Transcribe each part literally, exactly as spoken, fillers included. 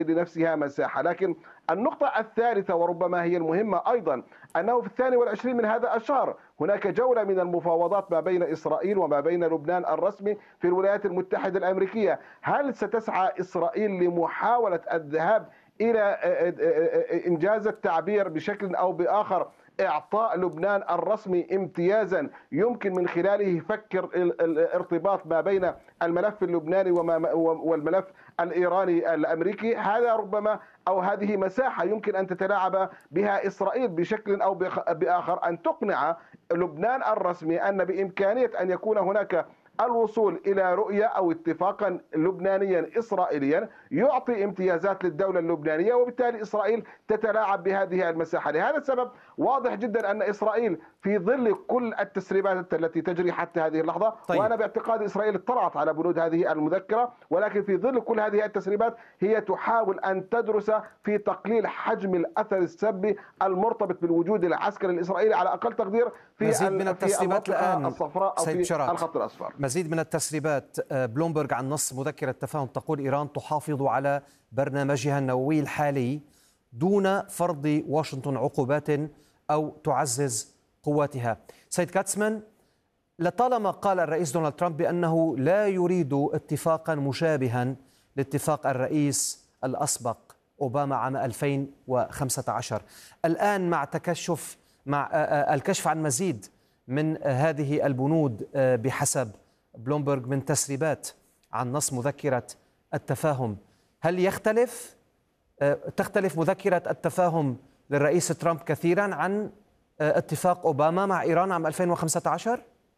لنفسها مساحة. لكن النقطة الثالثة وربما هي المهمة أيضا، أنه في الثاني والعشرين من هذا الشهر هناك جولة من المفاوضات ما بين إسرائيل وما بين لبنان الرسمي في الولايات المتحدة الأمريكية. هل ستسعى إسرائيل لمحاولة الذهاب إلى إنجاز التعبير بشكل أو بآخر، إعطاء لبنان الرسمي امتيازا يمكن من خلاله يفكر الارتباط ما بين الملف اللبناني والملف الإيراني الأمريكي؟ هذا ربما أو هذه مساحة يمكن أن تتلاعب بها إسرائيل بشكل أو بآخر، أن تقنع لبنان الرسمي أن بإمكانية أن يكون هناك الوصول إلى رؤية أو اتفاقا لبنانيا إسرائيليا يعطي امتيازات للدولة اللبنانية، وبالتالي إسرائيل تتلاعب بهذه المساحة. لهذا السبب واضح جدا أن إسرائيل في ظل كل التسريبات التي تجري حتى هذه اللحظة، طيب. وأنا باعتقاد إسرائيل اطلعت على بنود هذه المذكرة، ولكن في ظل كل هذه التسريبات هي تحاول أن تدرس في تقليل حجم الأثر السلبي المرتبط بالوجود العسكري الإسرائيلي على أقل تقدير في مزيد من التسريبات الآن الصفراء أو في شرات. الخط الأصفر. مزيد من التسريبات. بلومبرغ عن نص مذكرة تفاهم تقول إيران تحافظ على برنامجها النووي الحالي دون فرض واشنطن عقوبات أو تعزز قواتها. سيد كاتسمان، لطالما قال الرئيس دونالد ترامب بأنه لا يريد اتفاقا مشابها لاتفاق الرئيس الأسبق أوباما عام ألفين وخمسة عشر، الآن مع تكشف مع الكشف عن مزيد من هذه البنود بحسب بلومبرغ من تسريبات عن نص مذكرة التفاهم، هل يختلف تختلف مذكرة التفاهم للرئيس ترامب كثيرا عن اتفاق أوباما مع إيران عام ألفين وخمسة عشر؟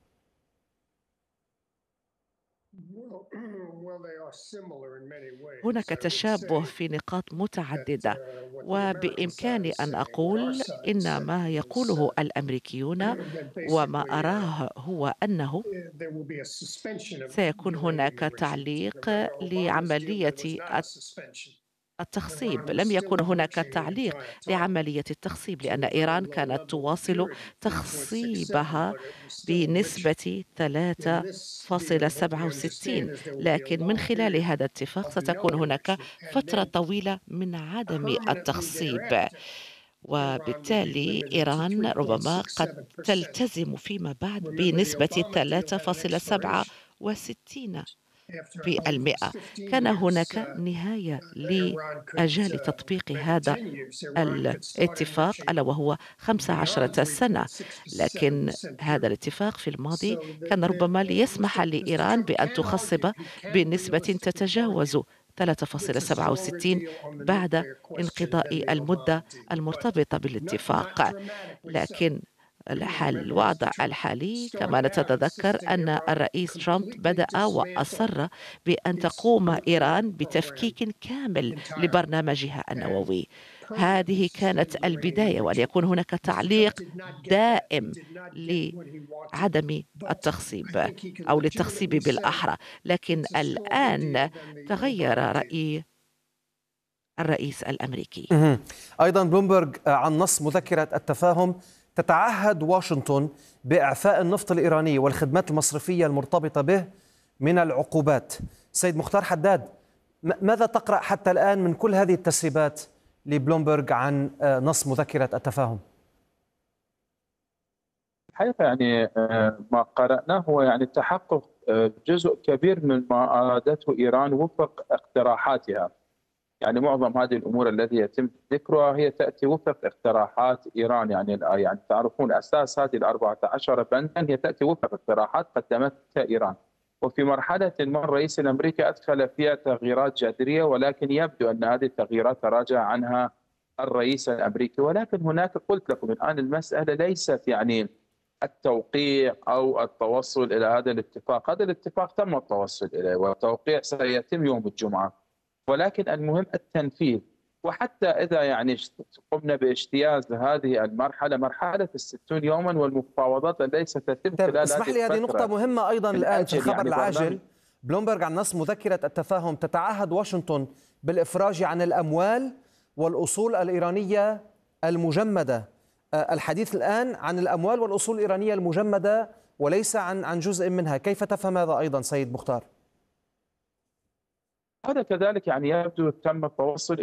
هناك تشابه في نقاط متعددة، وبإمكاني أن أقول إن ما يقوله الأمريكيون وما أراه هو أنه سيكون هناك تعليق لعملية التخصيب. لم يكن هناك تعليق لعملية التخصيب لأن إيران كانت تواصل تخصيبها بنسبة ثلاثة فاصلة سبعة وستين، لكن من خلال هذا الاتفاق ستكون هناك فترة طويلة من عدم التخصيب، وبالتالي إيران ربما قد تلتزم فيما بعد بنسبة ثلاثة فاصلة سبعة وستين بالمئة. كان هناك نهاية لأجال تطبيق هذا الاتفاق ألا وهو خمس عشرة سنة، لكن هذا الاتفاق في الماضي كان ربما ليسمح لإيران بأن تخصب بنسبة تتجاوز ثلاثة فاصلة سبعة وستين بعد انقضاء المدة المرتبطة بالاتفاق. لكن الحال الوضع الحالي كما نتذكر أن الرئيس ترامب بدأ وأصر بأن تقوم إيران بتفكيك كامل لبرنامجها النووي. هذه كانت البداية، وأن يكون هناك تعليق دائم لعدم التخصيب أو للتخصيب بالأحرى، لكن الآن تغير رأي الرئيس الأمريكي. أيضا بلومبرغ عن نص مذكرة التفاهم تتعهد واشنطن بإعفاء النفط الإيراني والخدمات المصرفية المرتبطة به من العقوبات. سيد مختار حداد، ماذا تقرأ حتى الآن من كل هذه التسريبات لبلومبرغ عن نص مذكرة التفاهم؟ الحقيقة يعني ما قرأناه هو يعني تحقق جزء كبير من ما أرادته إيران وفق اقتراحاتها. يعني معظم هذه الامور التي يتم ذكرها هي تاتي وفق اقتراحات ايران، يعني يعني تعرفون اساس هذه الأربعة عشر بندا هي تاتي وفق اقتراحات قدمتها ايران، وفي مرحله ما الرئيس الامريكي ادخل فيها تغييرات جذريه، ولكن يبدو ان هذه التغييرات تراجع عنها الرئيس الامريكي. ولكن هناك قلت لكم الان المساله ليست يعني التوقيع او التوصل الى هذا الاتفاق، هذا الاتفاق تم التوصل اليه والتوقيع سيتم يوم الجمعه، ولكن المهم التنفيذ. وحتى إذا يعني قمنا باجتياز هذه المرحلة، مرحلة الستون يوما والمفاوضات التي ستتم خلال هذه اسمح لي، هذه نقطة مهمة أيضا الآن في الخبر يعني العاجل. بلومبرغ عن نص مذكرة التفاهم تتعهد واشنطن بالإفراج عن الأموال والأصول الإيرانية المجمدة. الحديث الآن عن الأموال والأصول الإيرانية المجمدة وليس عن عن جزء منها، كيف تفهم هذا أيضا سيد مختار؟ هذا كذلك يعني يبدو تم التوصل